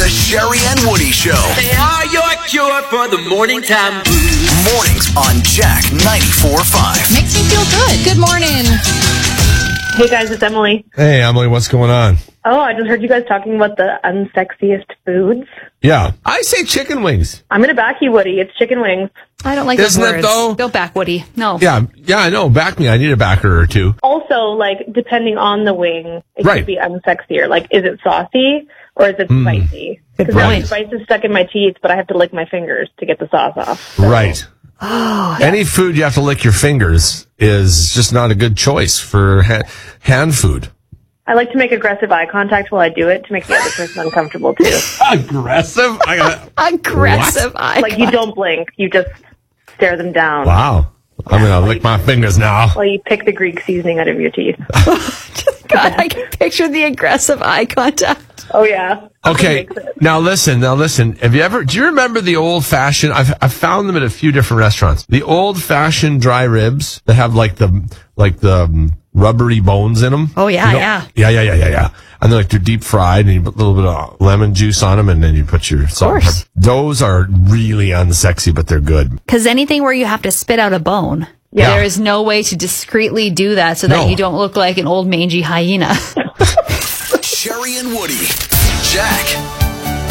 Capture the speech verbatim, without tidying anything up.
The Sherry and Woody Show. They are your cure for the morning time blues. Mornings on Jack ninety-four point five. Makes me feel good. Good morning. Hey guys, it's Emily. Hey, Emily, what's going on? Oh, I just heard you guys talking about the unsexiest foods. Yeah, I say chicken wings. I'm gonna back you, Woody. It's chicken wings. I don't like Isn't those it, words. though? Go back, Woody. No. Yeah, yeah, I know. Back me. I need a backer or two. Also, like, depending on the wing, it Right. could be unsexier. Like, is it saucy or is it Mm. spicy? Good Because point. the spice is stuck in my teeth, but I have to lick my fingers to get the sauce off. So- Right. Oh, Any food you have to lick your fingers is just not a good choice for ha- hand food. I like to make aggressive eye contact while I do it to make the other person uncomfortable too. Aggressive? I got aggressive eye. Like, you don't blink, you just stare them down Wow. I'm going to lick my fingers now. while you pick the Greek seasoning out of your teeth. God, I can picture the aggressive eye contact. Oh yeah. Okay, Makes it. now listen, now listen. Have you ever, do you remember the old fashioned, I've, I've found them at a few different restaurants. The old fashioned dry ribs that have like the, like the um, rubbery bones in them. Oh, yeah, yeah. Yeah, yeah, yeah, yeah, yeah. And they're like, they're deep fried and you put a little bit of lemon juice on them and then you put your salt. and course. pepper. Those are really unsexy, but they're good. Because anything where you have to spit out a bone, Yeah. there is no way to discreetly do that so that No. you don't look like an old mangy hyena. Sherry and Woody. Jack